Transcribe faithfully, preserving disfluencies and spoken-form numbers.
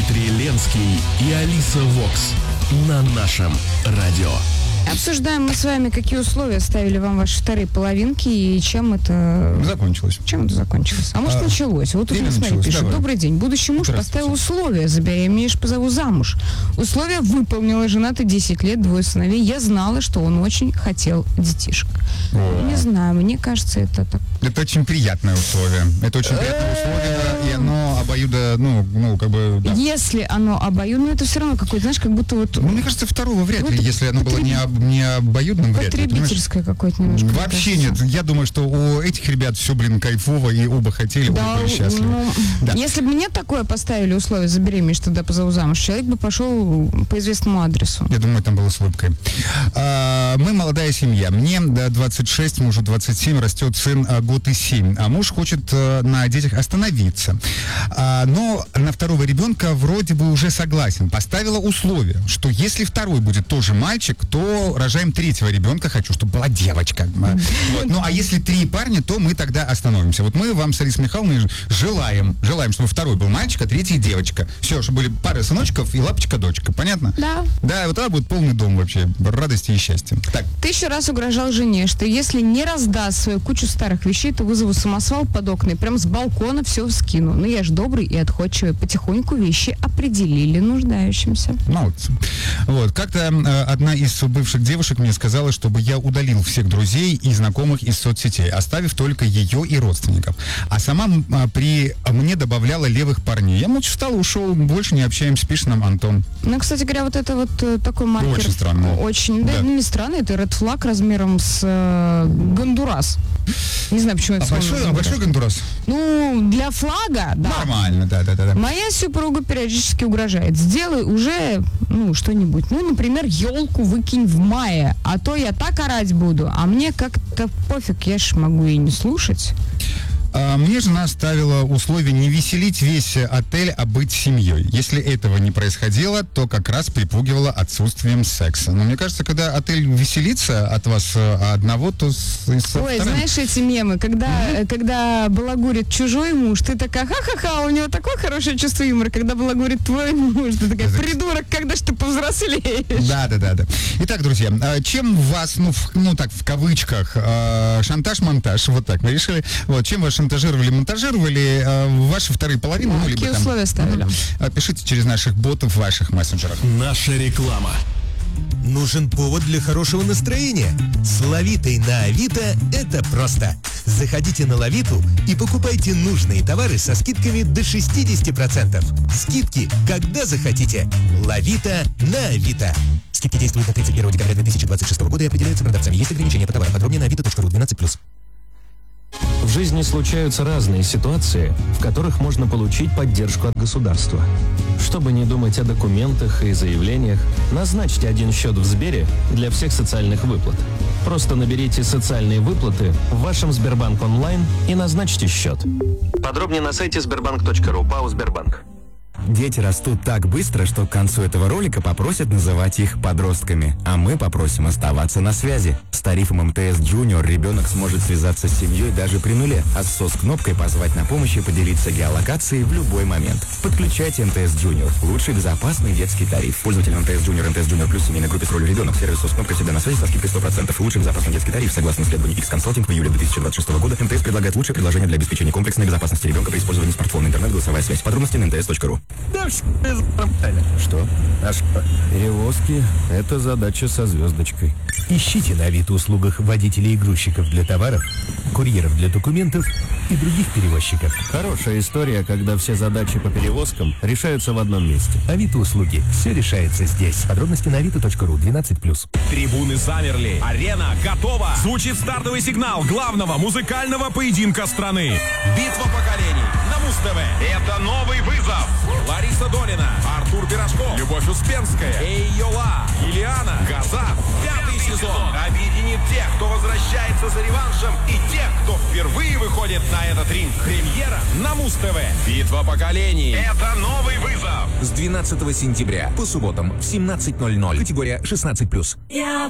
Дмитрий Ленский и Алиса Вокс на нашем радио. Обсуждаем мы с вами, какие условия ставили вам ваши вторые половинки и чем это... Закончилось. Чем это закончилось? А может, а, началось? Вот тут на смотри, пишет. Давай. Добрый день. Будущий муж поставил условия. Забеременеешь, позову замуж. Условия выполнила. Женаты десять лет, двое сыновей. Я знала, что он очень хотел детишек. О. Не знаю, мне кажется, это так... Это очень приятное условие. Это очень приятное условие, и оно обоюдо, ну, ну, как бы... Да. Если оно обоюдно, это все равно какое-то, знаешь, как будто вот... Ну, мне кажется, второго вряд ли, если оно было не не обоюдным, вряд ли. Потребительское какое-то немножко. Вообще нет. Я думаю, что у этих ребят все, блин, кайфово, и оба хотели, да, оба счастливы. Ну, да. Если бы мне такое поставили условие забеременеть, тогда позову замуж, человек бы пошел по известному адресу. Я думаю, там было с улыбкой. А, мы молодая семья. Мне двадцать шесть, мужу двадцать семь, растет сын год и семь. А муж хочет на детях остановиться. А, но на второго ребенка вроде бы уже согласен. Поставила условие, что если второй будет тоже мальчик, то рожаем третьего ребенка, хочу, чтобы была девочка. Вот. Ну, а если три парня, то мы тогда остановимся. Вот мы вам с Алисой Михайловной желаем, желаем, чтобы второй был мальчик, а третий девочка. Все, чтобы были пары сыночков и лапочка-дочка. Понятно? Да. Да, вот тогда будет полный дом вообще радости и счастья. Так. Тысячу раз угрожал жене, что если не раздаст свою кучу старых вещей, то вызову самосвал под окна и прям с балкона все скину. Но я ж добрый и отходчивый. Потихоньку вещи определили нуждающимся. Молодцы. Вот. Как-то э, одна из бывших девушек мне сказала, чтобы я удалил всех друзей и знакомых из соцсетей, оставив только ее и родственников. А сама а, при мне добавляла левых парней. Я молча встал, ушел, больше не общаемся, пишет нам Антон. Ну, кстати говоря, вот это вот такой маркер. Очень странно. Очень, да, да. Не странно, это ред флаг размером с э, Гондурас. Не знаю, почему это. А большой, а большой Гондурас? Ну, для флага, да. Нормально, да, да, да, да. Моя супруга периодически угрожает. Сделай уже, ну, что-нибудь. Ну, например, елку выкинь в мае, а то я так орать буду. А мне как-то пофиг, я ж могу и не слушать. А мне жена ставила условие не веселить весь отель, а быть семьей. Если этого не происходило, то как раз припугивала отсутствием секса. Но мне кажется, когда отель веселится от вас одного, то... С, с Ой, вторым... знаешь эти мемы, когда, mm-hmm. когда балагурит чужой муж, ты такая, ха-ха-ха, у него такое хорошее чувство юмора. Когда балагурит твой муж, ты такая, придурок, когда ж ты повзрослеешь? Да-да-да. Итак, друзья, чем вас, ну, в, ну так, в кавычках, шантаж-монтаж, вот так мы решили, вот, чем вас шантажировали, монтажировали э, ваши вторые половины. Да, ну, какие либо, условия там, ставили? Э, пишите через наших ботов в ваших мессенджерах. Наша реклама. Нужен повод для хорошего настроения? С Лавитой на Авито это просто. Заходите на Лавиту и покупайте нужные товары со скидками до шестьдесят процентов. Скидки, когда захотите. Лавита на Авито. Скидки действуют до тридцать первого декабря две тысячи двадцать шестого года и определяются продавцами. Есть ограничения по товарам. Подробнее на авито точка ру двенадцать плюс. В жизни случаются разные ситуации, в которых можно получить поддержку от государства. Чтобы не думать о документах и заявлениях, назначьте один счет в Сбере для всех социальных выплат. Просто наберите «Социальные выплаты» в вашем Сбербанк онлайн и назначьте счет. Подробнее на сайте сбербанк точка ру. ПАО «Сбербанк». Дети растут так быстро, что к концу этого ролика попросят называть их подростками. А мы попросим оставаться на связи. С тарифом эм тэ эс Junior ребенок сможет связаться с семьей даже при нуле, а с сос-кнопкой позвать на помощь и поделиться геолокацией в любой момент. Подключайте эм тэ эс Junior. Лучший безопасный детский тариф. Пользователь эм тэ эс Junior, эм тэ эс Junior Plus, семейной группе с ролью ребенок. Сервис сос-кнопка всегда на связи со скидкой сто процентов. Лучший безопасный детский тариф. Согласно исследованию X-Consulting в июле две тысячи двадцать шестого года, эм тэ эс предлагает лучшее предложение для обеспечения комплексной безопасности ребенка при использовании смартфона, интернет, голосовая связь. Подробности на эм тэ эс точка ру. Что? А что? Перевозки – это задача со звездочкой. Ищите на Авито услугах водителей и грузчиков для товаров, курьеров для документов и других перевозчиков. Хорошая история, когда все задачи по перевозкам решаются в одном месте. Авито услуги. Все решается здесь. Подробности на авито точка ру двенадцать плюс. Трибуны замерли. Арена готова. Звучит стартовый сигнал главного музыкального поединка страны. Битва поколений на Муз-ТВ. Это новый вызов. Лариса Долина, Артур Пирожков, Любовь Успенская, Эй Йола, Ильяна, Газа. Пятый сезон объединит тех, кто возвращается за реваншем, и тех, кто впервые выходит на этот ринг. Премьера на Муз-ТВ. Битва поколений. Это новый вызов. С двенадцатого сентября по субботам в семнадцать ноль ноль. Категория шестнадцать плюс. Я